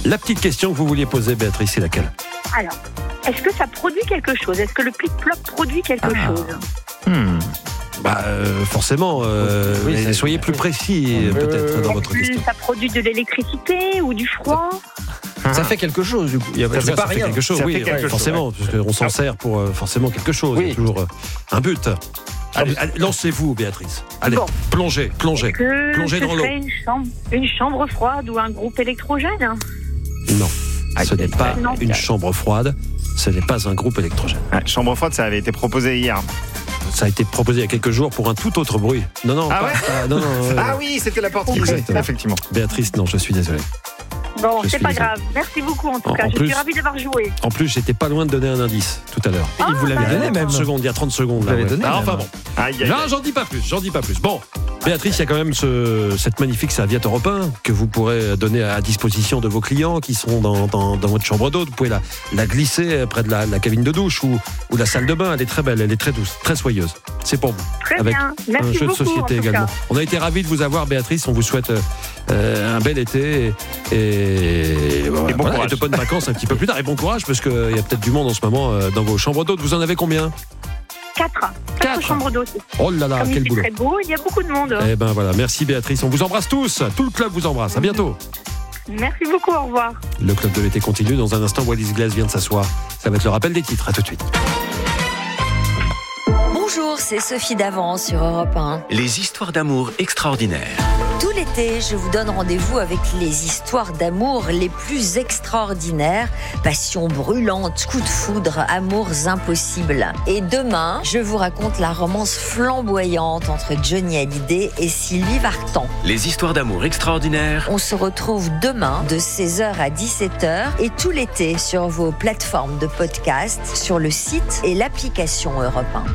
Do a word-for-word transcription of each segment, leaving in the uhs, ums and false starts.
La petite question que vous vouliez poser, Béatrice, c'est laquelle ? Alors, est-ce que ça produit quelque chose ? Est-ce que le plic-ploc produit quelque ah. chose ? Hmm. Bah euh, forcément, euh, oui, mais soyez plus précis oui, peut-être oui, dans votre question. Ça produit de l'électricité ou du froid ? Ça, ça fait quelque chose du coup. Il y a, ça, c'est ça pas fait rien. quelque chose, ça oui, fait quelque ouais, chose, forcément, ouais. parce qu'on s'en sert pour euh, forcément quelque chose. Oui. Il y a toujours euh, un but. Allez, allez, lancez-vous, Béatrice. Allez, bon. plongez, plongez, que plongez dans l'eau. Une chambre, une chambre froide ou un groupe électrogène ? Non, ah, ce n'est pas non, une chambre froide. Ce n'est pas un groupe électrogène. Ouais, chambre froide, ça avait été proposé hier. Ça a été proposé il y a quelques jours pour un tout autre bruit. Non, non, ah, pas, ouais pas, non, non euh, ah oui, c'était la porte qui faisait, effectivement. Béatrice, non, je suis désolé. Bon, je c'est pas désolé. grave. Merci beaucoup en tout en, cas. en je plus, suis ravie d'avoir joué. En plus, j'étais pas loin de donner un indice tout à l'heure. Ah, il vous l'avait bah, donné même. trente secondes, il y a trente secondes. Vous là, l'avez ouais. donné. Ah, enfin bon. Aïe, aïe, non, aïe. j'en dis pas plus, j'en dis pas plus. Bon, Béatrice, il y a quand même ce, cette magnifique serviette Europe un que vous pourrez donner à disposition de vos clients qui sont dans, dans, dans votre chambre d'hôte. Vous pouvez la, la glisser près de la, la cabine de douche ou, ou la salle de bain. Elle est très belle, elle est très douce, très soyeuse. C'est pour vous. Très Avec bien. Merci un jeu beaucoup, de société également. Cas. On a été ravis de vous avoir, Béatrice. On vous souhaite euh, un bel été et, et, voilà, et, bon voilà, et de bonnes vacances un petit peu plus tard. Et bon courage parce qu'il y a peut-être du monde en ce moment euh, dans vos chambres d'hôte. Vous en avez combien ? Quatre. Quatre, Quatre chambres d'hôte. Oh là là, Comme quel il boulot. Très beau, il y a beaucoup de monde. Eh ben voilà, merci Béatrice. On vous embrasse tous. Tout le club vous embrasse. À bientôt. Merci beaucoup, au revoir. Le club de l'été continue. Dans un instant, Wallis Glass vient de s'asseoir. Ça va être le rappel des titres. À tout de suite. Bonjour, c'est Sophie Davant sur Europe un. Les histoires d'amour extraordinaires. Tout l'été, je vous donne rendez-vous avec les histoires d'amour les plus extraordinaires. Passion brûlante, coups de foudre, amours impossibles. Et demain, je vous raconte la romance flamboyante entre Johnny Hallyday et Sylvie Vartan. Les histoires d'amour extraordinaires. On se retrouve demain de seize heures à dix-sept heures et tout l'été sur vos plateformes de podcast, sur le site et l'application Europe un.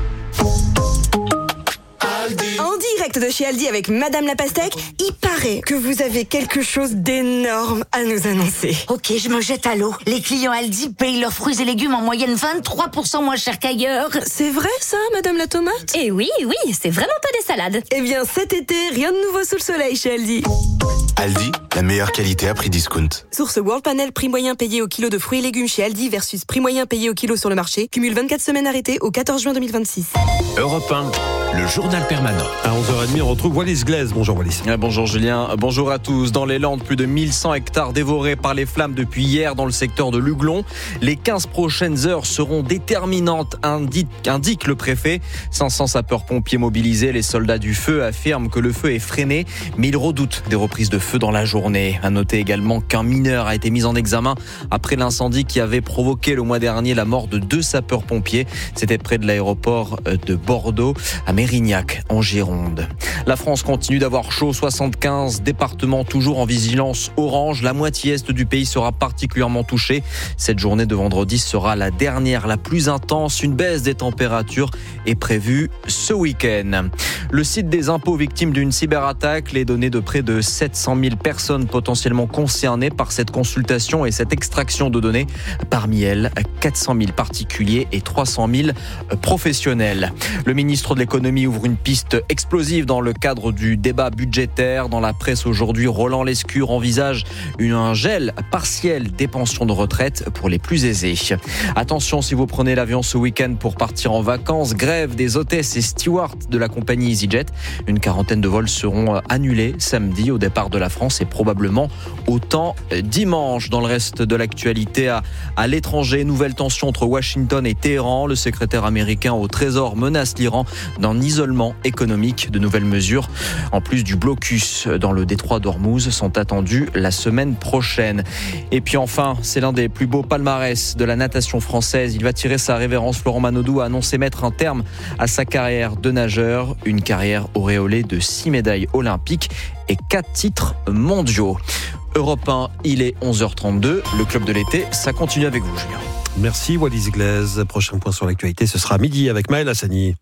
En direct de chez Aldi avec Madame la Pastèque, il paraît que vous avez quelque chose d'énorme à nous annoncer. Ok, je me jette à l'eau. Les clients Aldi payent leurs fruits et légumes en moyenne vingt-trois pour cent moins cher qu'ailleurs. C'est vrai ça, Madame la Tomate ? Eh oui, oui, c'est vraiment pas des salades. Eh bien, cet été, rien de nouveau sous le soleil chez Aldi. Aldi, la meilleure qualité à prix discount. Source World Panel, prix moyen payé au kilo de fruits et légumes chez Aldi versus prix moyen payé au kilo sur le marché. Cumule vingt-quatre semaines arrêtées au quatorze juin deux mille vingt-six. Europe un, le journal permanent. À onze heures trente, on retrouve Wallis Glaise. Bonjour Wallis. Bonjour Julien, bonjour à tous. Dans les Landes, plus de mille cent hectares dévorés par les flammes depuis hier dans le secteur de Luglon. Les quinze prochaines heures seront déterminantes, indique, indique le préfet. cinq cents sapeurs-pompiers mobilisés, les soldats du feu affirment que le feu est freiné, mais ils redoutent des reprises de feu dans la journée. À noter également qu'un mineur a été mis en examen après l'incendie qui avait provoqué le mois dernier la mort de deux sapeurs-pompiers. C'était près de l'aéroport de Bordeaux, à Mérignac, en Gironde. La France continue d'avoir chaud, soixante-quinze départements toujours en vigilance orange. La moitié est du pays sera particulièrement touchée. Cette journée de vendredi sera la dernière, la plus intense. Une baisse des températures est prévue ce week-end. Le site des impôts victime d'une cyberattaque, les données de près de sept cent mille personnes potentiellement concernées par cette consultation et cette extraction de données. Parmi elles, quatre cent mille particuliers et trois cent mille professionnels. Le ministre de l'économie ouvre une piste explosive dans le cadre du débat budgétaire. Dans la presse aujourd'hui, Roland Lescure envisage un gel partiel des pensions de retraite pour les plus aisés. Attention si vous prenez l'avion ce week-end pour partir en vacances, grève des hôtesses et stewards de la compagnie EasyJet. Une quarantaine de vols seront annulés samedi au départ de la France et probablement autant dimanche. Dans le reste de l'actualité, à, à l'étranger, nouvelle tension entre Washington et Téhéran. Le secrétaire américain au Trésor menace l'Iran d'un isolement économique. De nouvelles mesures, en plus du blocus dans le détroit d'Ormuz, sont attendues la semaine prochaine. Et puis enfin, c'est l'un des plus beaux palmarès de la natation française. Il va tirer sa révérence. Florent Manodou a annoncé mettre un terme à sa carrière de nageur. Une carrière auréolée de six médailles olympiques et quatre titres mondiaux. Europe un, il est onze heures trente-deux. Le club de l'été, ça continue avec vous, Julien. Merci Wallis Glaise. Prochain point sur l'actualité, ce sera midi avec Maël Hassani.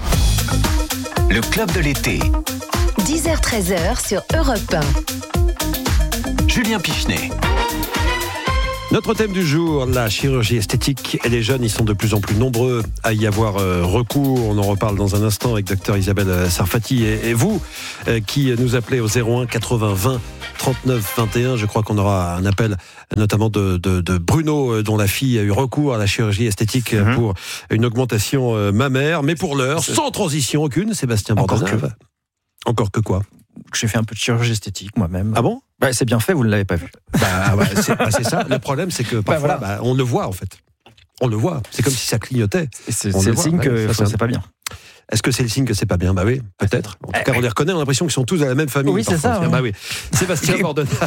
Le club de l'été. dix heures treize heures sur Europe un. Julien Pichenet. Notre thème du jour, la chirurgie esthétique. Et les jeunes, ils sont de plus en plus nombreux à y avoir euh, recours. On en reparle dans un instant avec docteur Isabelle Sarfati. Et, et vous, euh, qui nous appelez au zéro un quatre-vingts vingt trente-neuf vingt et un, je crois qu'on aura un appel notamment de, de, de Bruno, dont la fille a eu recours à la chirurgie esthétique mmh. pour une augmentation euh, mammaire. Mais pour l'heure, sans transition aucune, Sébastien Bordenave. Encore que quoi ? J'ai fait un peu de chirurgie esthétique moi-même. Ah bon ? Bah, c'est bien fait, vous ne l'avez pas vu. Bah, ouais, c'est, bah, c'est ça. Le problème, c'est que parfois, bah, voilà. bah, on le voit en fait. On le voit. C'est comme si ça clignotait. Et c'est c'est le, le signe que ouais, ça, c'est pas bien. Est-ce que c'est le signe que c'est pas bien ? Bah oui, peut-être. En tout cas, on les reconnaît, on a l'impression qu'ils sont tous à la même famille. Oui, c'est ça. Ouais. Ouais. Bah oui. Sébastien Bordenave.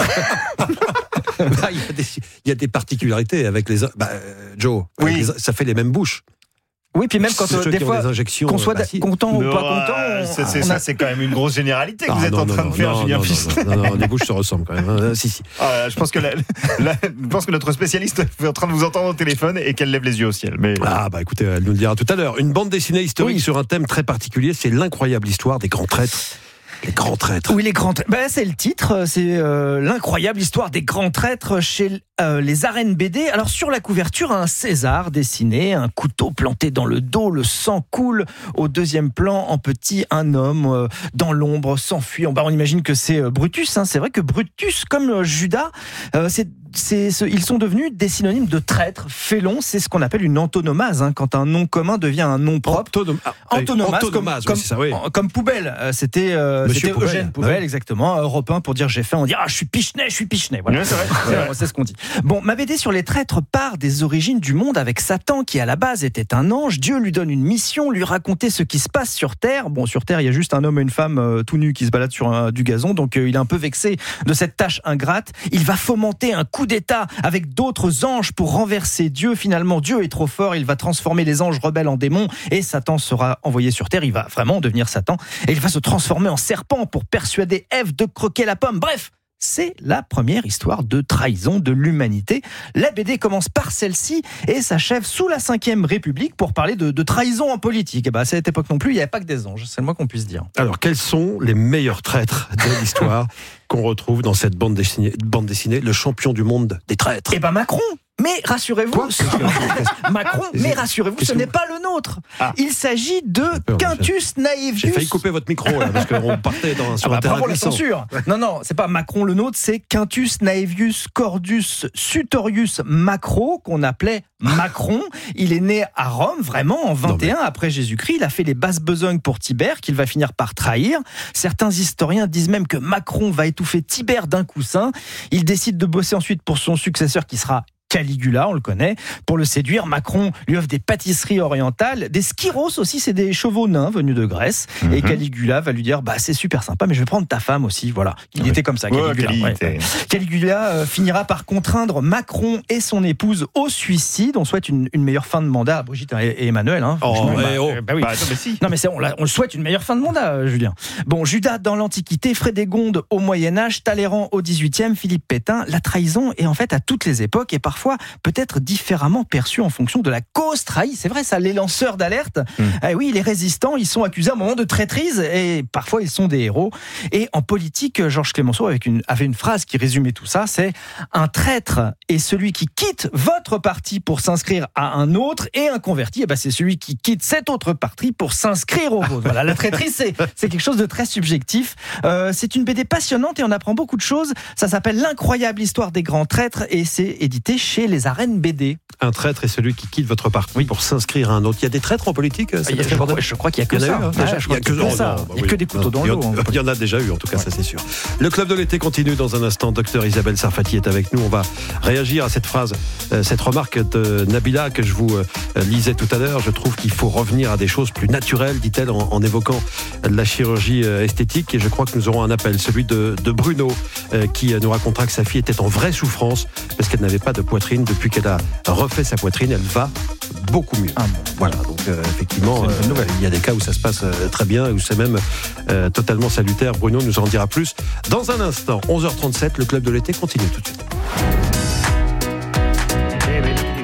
bah, il, y a des, il y a des particularités avec les. Bah, Joe, oui. les, ça fait les mêmes bouches. Oui, puis même quand euh, des fois, qu'on soit bah, si. content ou non, pas content, euh, c'est, c'est, on ça, a... c'est quand même une grosse généralité que ah, vous êtes non, en train non, de faire, non, Julien non, Piston. Non, non, non, les bouches se ressemblent quand même. Euh, si, si. Ah, je pense que la, la, je pense que notre spécialiste est en train de vous entendre au téléphone et qu'elle lève les yeux au ciel. Mais ah bah écoutez, elle nous le dira tout à l'heure. Une bande dessinée historique oui. sur un thème très particulier, c'est l'incroyable histoire des grands traîtres. Les grands traîtres. Oui, les grands traîtres. Ben, c'est le titre, c'est euh, l'incroyable histoire des grands traîtres chez euh, les arènes B D. Alors sur la couverture, un César dessiné, un couteau planté dans le dos, le sang coule. Au deuxième plan, en petit, un homme euh, dans l'ombre s'enfuit. On, bah, on imagine que c'est euh, Brutus. Hein. C'est vrai que Brutus, comme euh, Judas, euh, c'est C'est ce, ils sont devenus des synonymes de traître, félon. C'est ce qu'on appelle une antonomase, hein, quand un nom commun devient un nom propre. Antonom- ah, antonomase, antonomase comme, oui, c'est ça, oui. comme, comme poubelle. Euh, c'était euh, c'était Poubelle. Eugène Poubelle, ouais. exactement. Europe un pour dire j'ai faim. On dit ah je suis Pichenet, je suis Pichenet. Voilà. Ouais, c'est, vrai, c'est, vrai. c'est ce qu'on dit. Bon, ma B D sur les traîtres part des origines du monde avec Satan, qui à la base était un ange. Dieu lui donne une mission, lui raconter ce qui se passe sur Terre. Bon, sur Terre, il y a juste un homme et une femme euh, tout nus qui se baladent sur un, du gazon, donc euh, il est un peu vexé de cette tâche ingrate. Il va fomenter un coup d'État avec d'autres anges pour renverser Dieu. Finalement, Dieu est trop fort, il va transformer les anges rebelles en démons et Satan sera envoyé sur Terre. Il va vraiment devenir Satan et il va se transformer en serpent pour persuader Ève de croquer la pomme. Bref, c'est la première histoire de trahison de l'humanité. La B D commence par celle-ci et s'achève sous la cinquième République pour parler de, de trahison en politique. Et ben, à cette époque non plus, il n'y avait pas que des anges, c'est le moins qu'on puisse dire. Alors, quels sont les meilleurs traîtres de l'histoire qu'on retrouve dans cette bande dessinée, bande dessinée, le champion du monde des traîtres ? Eh ben Macron. Mais rassurez-vous, Quoi Macron, mais rassurez-vous, ce n'est pas le nôtre. Ah. Il s'agit de Quintus Naevius. J'ai failli couper votre micro là, parce qu'on partait dans, sur ah bah, un terrain glissant. La censure. Non, non, c'est pas Macron le nôtre, c'est Quintus Naevius Cordus Sutorius Macro, qu'on appelait Macron. Il est né à Rome, vraiment, en vingt et un non, mais... après Jésus-Christ. Il a fait les basses besognes pour Tibère, qu'il va finir par trahir. Certains historiens disent même que Macron va étouffer Tibère d'un coussin. Il décide de bosser ensuite pour son successeur qui sera Caligula, on le connaît. Pour le séduire, Macron lui offre des pâtisseries orientales, des skyros aussi, c'est des chevaux nains venus de Grèce. Mm-hmm. Et Caligula va lui dire, bah c'est super sympa, mais je vais prendre ta femme aussi. Voilà, il oui. était comme ça. Caligula, oh, ouais. Caligula euh, finira par contraindre Macron et son épouse au suicide. On souhaite une, une meilleure fin de mandat à Brigitte et, et Emmanuel. Hein. Oh, bah, bah, oh. Bah, oui. bah, non, mais si. Non mais c'est, on, on souhaite une meilleure fin de mandat, euh, Julien. Bon, Judas dans l'Antiquité, Frédégonde au Moyen Âge, Talleyrand au dix-huitième, Philippe Pétain. La trahison est en fait à toutes les époques et parfois peut-être différemment perçu en fonction de la cause trahie. C'est vrai ça, les lanceurs d'alerte, mmh. eh oui, les résistants, ils sont accusés à un moment de traîtrise et parfois ils sont des héros. Et en politique, Georges Clemenceau avec une, avait une phrase qui résumait tout ça, c'est « Un traître est celui qui quitte votre parti pour s'inscrire à un autre et un converti, eh ben c'est celui qui quitte cet autre parti pour s'inscrire au vôtre. » Voilà, la traîtrise, c'est, c'est quelque chose de très subjectif. Euh, c'est une B D passionnante et on apprend beaucoup de choses. Ça s'appelle « L'incroyable histoire des grands traîtres » et c'est édité chez les Arènes B D. Un traître est celui qui quitte votre parti oui. pour s'inscrire à un autre. Il y a des traîtres en politique ah, il y a, je, crois, je crois qu'il y a que ça. Il y a que ça. Il y a que des couteaux dans l'eau. Il y en a déjà eu, en tout cas, ouais. ça c'est sûr. Le club de l'été continue dans un instant. Docteur Isabelle Sarfati est avec nous. On va réagir à cette phrase, euh, cette remarque de Nabila que je vous euh, lisais tout à l'heure. Je trouve qu'il faut revenir à des choses plus naturelles, dit-elle, en, en évoquant la chirurgie euh, esthétique. Et je crois que nous aurons un appel, celui de, de Bruno, euh, qui nous racontera que sa fille était en vraie souffrance parce qu'elle n'avait pas de poitrine. Depuis qu'elle a refait sa poitrine, elle va beaucoup mieux. Ah bon. Voilà, donc euh, effectivement, euh, il y a des cas où ça se passe euh, très bien, où c'est même euh, totalement salutaire. Bruno nous en dira plus dans un instant. onze heures trente-sept, le club de l'été continue tout de suite.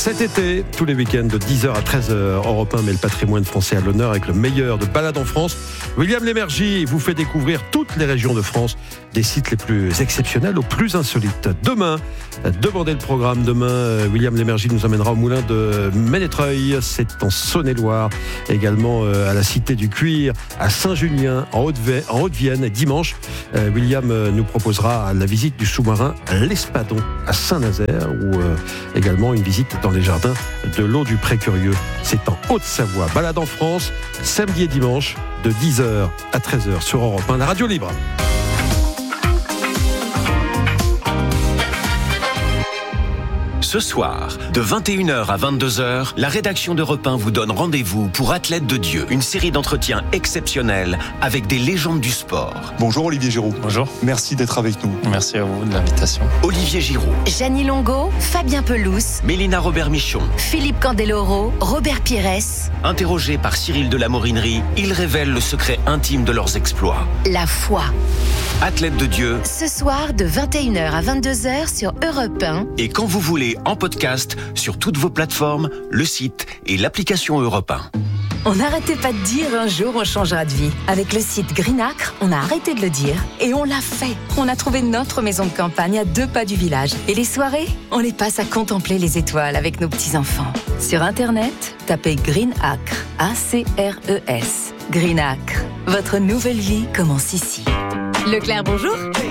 Cet été, tous les week-ends de dix heures à treize heures, Europe un met le patrimoine français à l'honneur avec le meilleur de balades en France. William Lémergie vous fait découvrir toutes les régions de France, des sites les plus exceptionnels aux plus insolites. Demain, demandez le programme. Demain, William Lémergie nous emmènera au moulin de Ménétreuil, c'est en Saône-et-Loire. Également à la Cité du Cuir, à Saint-Julien, en Haute-Vienne. Et dimanche, William nous proposera la visite du sous-marin L'Espadon à Saint-Nazaire, ou également une visite dans les jardins de l'eau du Pré-Curieux. C'est en Haute-Savoie. Balade en France, samedi et dimanche, de dix heures à treize heures sur Europe un, la radio libre. Ce soir, de vingt et une heures à vingt-deux heures, la rédaction d'Europe un vous donne rendez-vous pour Athlètes de Dieu, une série d'entretiens exceptionnels avec des légendes du sport. Bonjour Olivier Giroud. Bonjour. Merci d'être avec nous. Merci à vous de l'invitation. Olivier Giroud. Jeannie Longo, Fabien Pelouse, Mélina Robert-Michon. Philippe Candeloro, Robert Pires. Interrogés par Cyril de la Morinerie, ils révèlent le secret intime de leurs exploits. La foi. Athlètes de Dieu. Ce soir, de vingt et une heures à vingt-deux heures sur Europe un. Et quand vous voulez, en podcast, sur toutes vos plateformes, le site et l'application Europe un. On n'arrêtait pas de dire un jour on changera de vie. Avec le site Greenacre, on a arrêté de le dire et on l'a fait. On a trouvé notre maison de campagne à deux pas du village. Et les soirées, on les passe à contempler les étoiles avec nos petits-enfants. Sur Internet, tapez Greenacre, A C R E S. Greenacre, votre nouvelle vie commence ici. Leclerc, bonjour.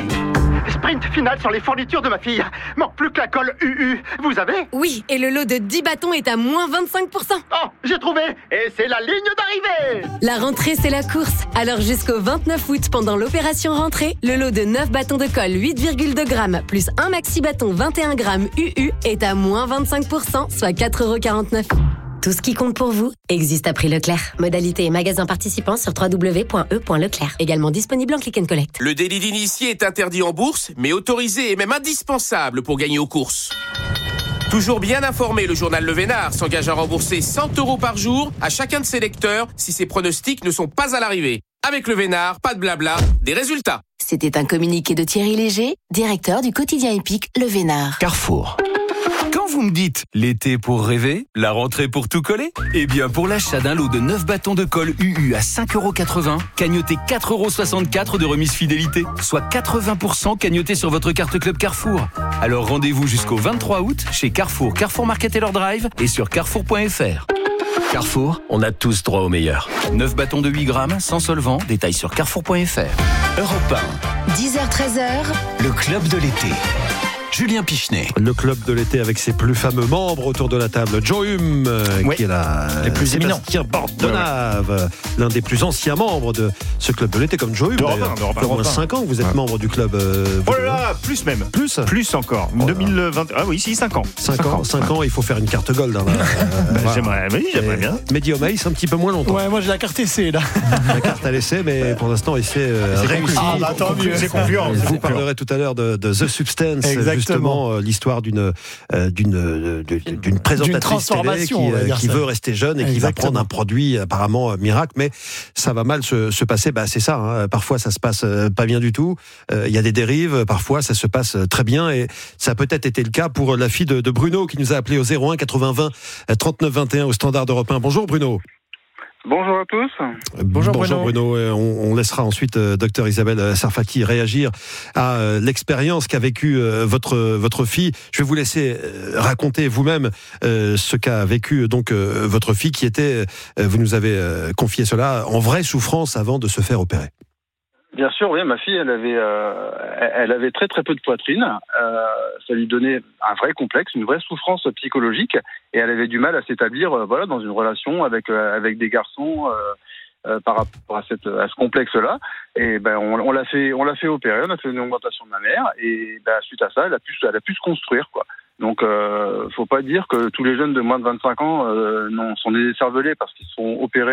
Sprint final sur les fournitures de ma fille. Manque plus que la colle U U. Vous avez ? Oui, et le lot de dix bâtons est à moins vingt-cinq pour cent. Oh, j'ai trouvé. Et c'est la ligne d'arrivée. La rentrée, c'est la course. Alors jusqu'au vingt-neuf août, pendant l'opération rentrée, le lot de neuf bâtons de colle huit virgule deux grammes plus un maxi bâton vingt et un grammes U U est à moins vingt-cinq pour cent, soit quatre euros quarante-neuf. Tout ce qui compte pour vous existe à prix Leclerc. Modalité et magasin participants sur w w w point e point leclerc. Également disponible en click and collect. Le délit d'initié est interdit en bourse, mais autorisé et même indispensable pour gagner aux courses. Toujours bien informé, le journal Le Vénard s'engage à rembourser cent euros par jour à chacun de ses lecteurs si ses pronostics ne sont pas à l'arrivée. Avec Le Vénard, pas de blabla, des résultats. C'était un communiqué de Thierry Léger, directeur du quotidien épique Le Vénard. Carrefour. Quand vous me dites l'été pour rêver, la rentrée pour tout coller, eh bien pour l'achat d'un lot de neuf bâtons de colle U U à cinq euros quatre-vingts, cagnotez quatre euros soixante-quatre de remise fidélité, soit quatre-vingts pour cent cagnotés sur votre carte Club Carrefour. Alors rendez-vous jusqu'au vingt-trois août chez Carrefour, Carrefour Market et leur drive et sur carrefour point f r. Carrefour, on a tous droit au meilleur. neuf bâtons de huit grammes, sans solvant, détail sur carrefour point f r. Europe un. dix heures treize heures. Le club de l'été. Julien Pichenet. Le club de l'été avec ses plus fameux membres autour de la table. Joe Hume, oui, qui est là. Les plus éminents. Sébastien Bordenave, ouais, ouais. L'un des plus anciens membres de ce club de l'été, comme Joe Hume. Il y a au moins cinq ans que vous êtes ouais. membre du club. Euh, oh là là, plus même. Plus Plus encore. Oh deux mille vingt. Ah oui, si, cinq ans. cinq ans, cinq ans, il faut faire une carte gold. Hein, euh, bah, voilà. J'aimerais, oui, j'aimerais bien. Mehdi Omaïs, un petit peu moins longtemps. Ouais, moi j'ai la carte essai là. La carte à l'essai, mais pour l'instant, essai euh, c'est réussi. Ah, bah, tant mieux, c'est concluant. Vous parlerez tout à l'heure de, de The Substance, exactement. Justement, euh, l'histoire d'une euh, d'une d'une présentatrice télé qui, euh, qui veut rester jeune et exactement. Qui va prendre un produit apparemment euh, miracle, mais ça va mal se, se passer. Bah c'est ça. Hein. Parfois ça se passe euh, pas bien du tout. Il euh, y a des dérives. Parfois ça se passe très bien et ça a peut-être été le cas pour la fille de, de Bruno qui nous a appelé au zéro un quatre-vingts vingt trente-neuf vingt et un au standard d'Europe un. Bonjour Bruno. Bonjour à tous. Bonjour, Bonjour Bruno. Bruno. On, on laissera ensuite euh, docteur Isabelle Sarfati réagir à euh, l'expérience qu'a vécue euh, votre votre fille. Je vais vous laisser euh, raconter vous-même euh, ce qu'a vécu donc euh, votre fille qui était, euh, vous nous avez euh, confié cela, en vraie souffrance avant de se faire opérer. Bien sûr, oui. Ma fille, elle avait, euh, elle avait très très peu de poitrine. Euh, ça lui donnait un vrai complexe, une vraie souffrance psychologique, et elle avait du mal à s'établir, euh, voilà, dans une relation avec euh, avec des garçons euh, euh, par rapport à cette à ce complexe-là. Et ben, on, on l'a fait, on l'a fait opérer, on a fait une augmentation de mammaire, et ben, suite à ça, elle a pu, elle a pu se construire, quoi. Donc, euh, faut pas dire que tous les jeunes de moins de vingt-cinq ans euh, non, sont décervelés parce qu'ils sont opérés.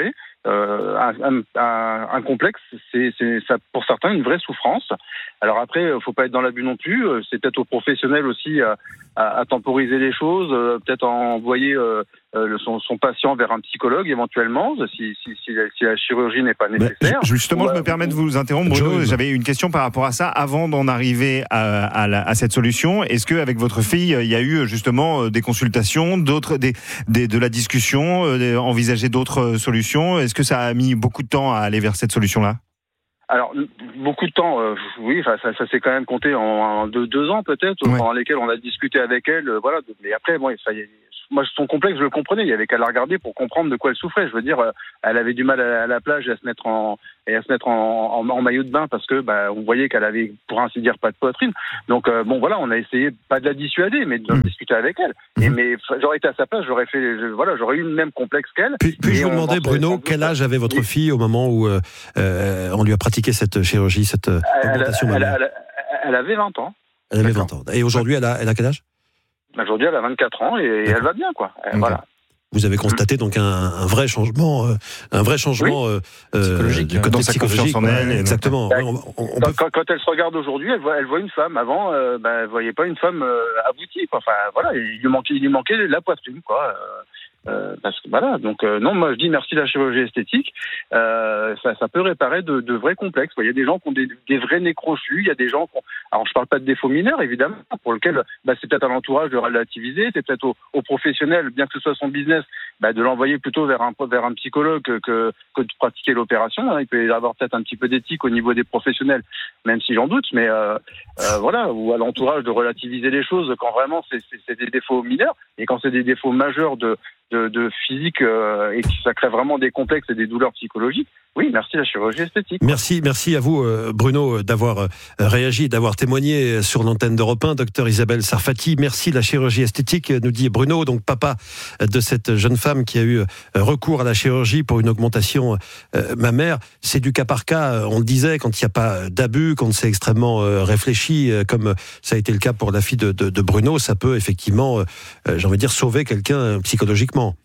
euh, un, un, un complexe, c'est, c'est ça pour certains une vraie souffrance. Alors après, faut pas être dans l'abus non plus. C'est peut-être aux professionnels aussi à, à, à temporiser les choses, peut-être envoyer euh, le, son, son patient vers un psychologue éventuellement, si, si, si, la, si la chirurgie n'est pas nécessaire. Mais justement, ouais. je me permets de vous interrompre, Bruno. Je... J'avais une question par rapport à ça. Avant d'en arriver à, à, la, à cette solution, est-ce que avec votre fille, il y a eu justement des consultations, d'autres, des, des, de la discussion, euh, envisager d'autres solutions? Est-ce que ça a mis beaucoup de temps à aller vers cette solution-là? Alors, beaucoup de temps, euh, oui, ça, ça s'est quand même compté en, en deux, deux ans peut-être, ouais. pendant lesquels on a discuté avec elle, euh, voilà. Mais après, bon, ça y est, moi, son complexe, je le comprenais. Il y avait qu'à la regarder pour comprendre de quoi elle souffrait. Je veux dire, euh, elle avait du mal à, à la plage et à se mettre en et à se mettre en, en, en maillot de bain parce que, bah, on voyait qu'elle avait, pour ainsi dire, pas de poitrine. Donc, euh, bon, voilà, on a essayé pas de la dissuader, mais de mmh. discuter avec elle. Mmh. Et mais j'aurais été à sa place, j'aurais fait, je, voilà, j'aurais eu le même complexe qu'elle. Puis, puis-je vous demander, Bruno, quel âge avait votre oui. fille au moment où euh, euh, on lui a pratiqué cette chirurgie, cette euh, augmentation elle, elle, elle, elle avait vingt ans. Elle avait vingt ans. Et aujourd'hui, elle a, elle a quel âge? Aujourd'hui, elle a vingt-quatre ans et D'accord. elle va bien, quoi. Okay. Voilà. Vous avez constaté donc un, un vrai changement, euh, un vrai changement oui. euh, psychologique, du côté dans sa confiance en elle. Exactement. Ben, on, on, on peut... quand, quand elle se regarde aujourd'hui, elle voit, elle voit une femme. Avant, euh, ben, elle voyait pas une femme euh, aboutie, quoi. Enfin, voilà, il lui manquait, il lui manquait la poitrine, quoi. Euh... Euh, parce que voilà, donc euh, non, moi je dis merci la chirurgie esthétique, euh, ça, ça peut réparer de, de vrais complexes. Il y a des gens qui ont des, des vrais nez crochus, il y a des gens qui ont, alors je parle pas de défauts mineurs évidemment, pour lesquels bah, c'est peut-être à l'entourage de relativiser, c'est peut-être aux au professionnels, bien que ce soit son business, bah, de l'envoyer plutôt vers un vers un psychologue que, que, que de pratiquer l'opération. Hein. Il peut y avoir peut-être un petit peu d'éthique au niveau des professionnels, même si j'en doute, mais euh, euh, voilà, ou à l'entourage de relativiser les choses quand vraiment c'est, c'est, c'est des défauts mineurs, et quand c'est des défauts majeurs de De, de physique euh, et que ça crée vraiment des complexes et des douleurs psychologiques. Oui, merci la chirurgie esthétique. Merci, merci à vous Bruno d'avoir réagi, d'avoir témoigné sur l'antenne d'Europe un. Docteur Isabelle Sarfati, merci la chirurgie esthétique, nous dit Bruno, donc papa de cette jeune femme qui a eu recours à la chirurgie pour une augmentation mammaire. C'est du cas par cas, on le disait, quand il n'y a pas d'abus, quand c'est extrêmement réfléchi, comme ça a été le cas pour la fille de, de, de Bruno, ça peut effectivement, j'ai envie de dire, sauver quelqu'un psychologiquement.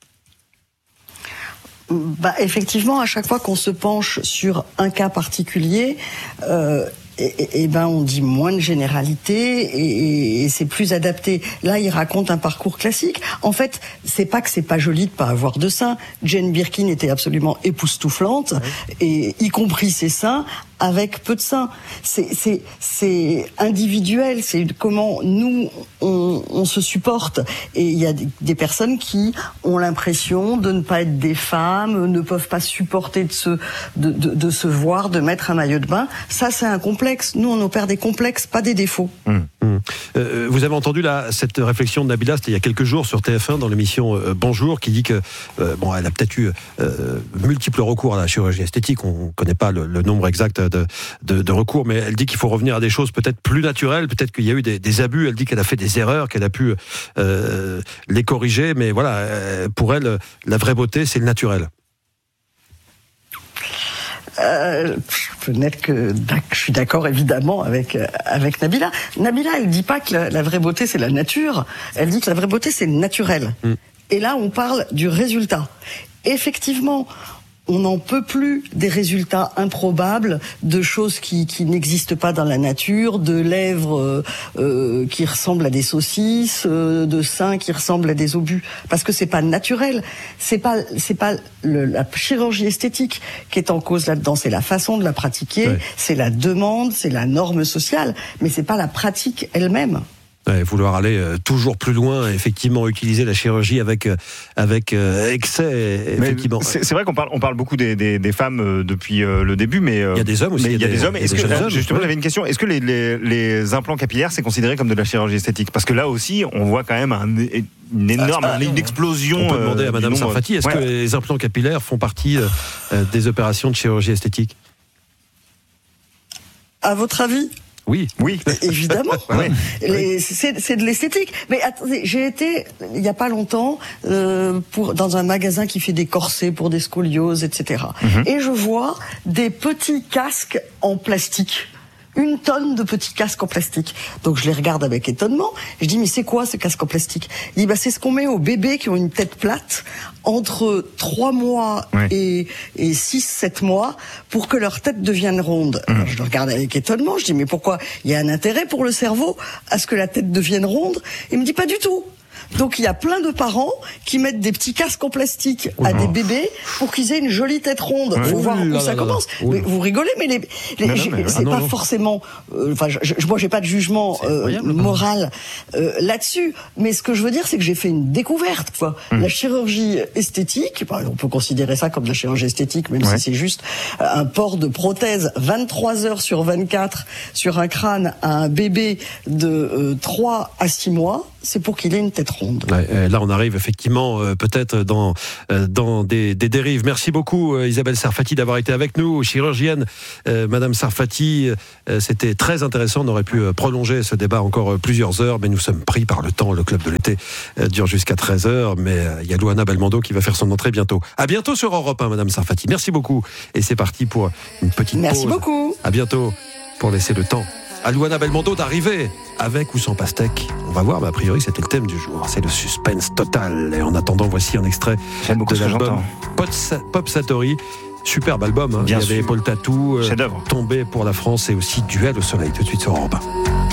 Bah, effectivement, à chaque fois qu'on se penche sur un cas particulier, euh, et, et, et ben on dit moins de généralité et, et c'est plus adapté. Là, il raconte un parcours classique. En fait, c'est pas que c'est pas joli de pas avoir de seins. Jane Birkin était absolument époustouflante, oui. et y compris ses seins, avec peu de seins. C'est, c'est, c'est individuel, c'est comment nous, on, on se supporte. Et il y a des, des personnes qui ont l'impression de ne pas être des femmes, ne peuvent pas supporter de se, de, de, de se voir, de mettre un maillot de bain. Ça, c'est un complexe. Nous, on opère des complexes, pas des défauts. Mmh. Mmh. Euh, vous avez entendu là, cette réflexion de Nabila, c'était il y a quelques jours sur T F un, dans l'émission euh, Bonjour, qui dit que, euh, bon, elle a peut-être eu euh, multiples recours à la chirurgie esthétique. On ne connaît pas le, le nombre exact De, de, de recours, mais elle dit qu'il faut revenir à des choses peut-être plus naturelles, peut-être qu'il y a eu des, des abus, elle dit qu'elle a fait des erreurs, qu'elle a pu euh, les corriger, mais voilà, euh, pour elle, la vraie beauté, c'est le naturel. Euh, je peux n'être que je suis d'accord évidemment avec avec Nabila. Nabila, elle dit pas que la, la vraie beauté c'est la nature, elle dit que la vraie beauté c'est le naturel. Mm. Et là, on parle du résultat. Effectivement, on n'en peut plus des résultats improbables, de choses qui, qui n'existent pas dans la nature, de lèvres euh, euh, qui ressemblent à des saucisses, euh, de seins qui ressemblent à des obus, parce que c'est pas naturel. C'est pas, c'est pas le, la chirurgie esthétique qui est en cause là-dedans. C'est la façon de la pratiquer, ouais. c'est la demande, c'est la norme sociale, mais c'est pas la pratique elle-même. Ouais, vouloir aller euh, toujours plus loin, effectivement, utiliser la chirurgie avec euh, avec euh, excès, effectivement. C'est, c'est vrai qu'on parle on parle beaucoup des des, des femmes euh, depuis euh, le début, mais euh, il y a des hommes aussi. Mais il y a des, des hommes. Est-ce que hommes, justement, ouais. j'avais une question. Est-ce que les, les les implants capillaires c'est considéré comme de la chirurgie esthétique? Parce que là aussi, on voit quand même un, une énorme, ah, une explosion. On peut demander à Madame nombre... Sarfati, est-ce ouais. que les implants capillaires font partie euh, des opérations de chirurgie esthétique? À votre avis? Oui, oui, évidemment. oui. Les, c'est, c'est de l'esthétique. Mais attendez, j'ai été il y a pas longtemps euh, pour dans un magasin qui fait des corsets pour des scolioses, et cetera. Mm-hmm. Et je vois des petits casques en plastique. une tonne de petits casques en plastique. Donc je les regarde avec étonnement. Je dis, mais c'est quoi ce casque en plastique? Il dit, bah, c'est ce qu'on met aux bébés qui ont une tête plate entre trois mois ouais. et, et six sept mois pour que leur tête devienne ronde. Mmh. Alors, je le regarde avec étonnement. Je dis, mais pourquoi? Il y a un intérêt pour le cerveau à ce que la tête devienne ronde? Il me dit, pas du tout. Donc il y a plein de parents qui mettent des petits casques en plastique à des bébés pour qu'ils aient une jolie tête ronde. Il ouais. faut voir où là, ça là, commence. Là, là. Mais vous rigolez, mais, les, les, non, non, mais c'est ah, non, pas non. forcément. Enfin, euh, je, je, moi j'ai pas de jugement euh, moral euh, là-dessus. Mais ce que je veux dire, c'est que j'ai fait une découverte. Quoi. Hum. La chirurgie esthétique, bah, on peut considérer ça comme de la chirurgie esthétique, même ouais. si c'est juste un port de prothèse vingt-trois heures sur vingt-quatre sur un crâne à un bébé de euh, trois à six mois. C'est pour qu'il ait une tête ronde. Ouais, là, on arrive effectivement euh, peut-être dans euh, dans des, des dérives. Merci beaucoup euh, Isabelle Sarfati d'avoir été avec nous, chirurgienne. Euh, Madame Sarfati, euh, c'était très intéressant. On aurait pu euh, prolonger ce débat encore euh, plusieurs heures, mais nous sommes pris par le temps. Le club de l'été euh, dure jusqu'à treize heures, mais il euh, y a Luana Belmondo qui va faire son entrée bientôt. À bientôt sur Europe un, Madame Sarfati. Merci beaucoup. Et c'est parti pour une petite Merci pause. Merci beaucoup. À bientôt pour laisser le temps à Luana Belmondo d'arriver, avec ou sans pastèque. On va voir, mais a priori c'était le thème du jour. C'est le suspense total. Et en attendant, voici un extrait de l'album Pop Satori. Superbe album. Hein. Il y avait Paul Tatou, euh, Tombé pour la France et aussi Duel au soleil. Tout de suite sur Europe un.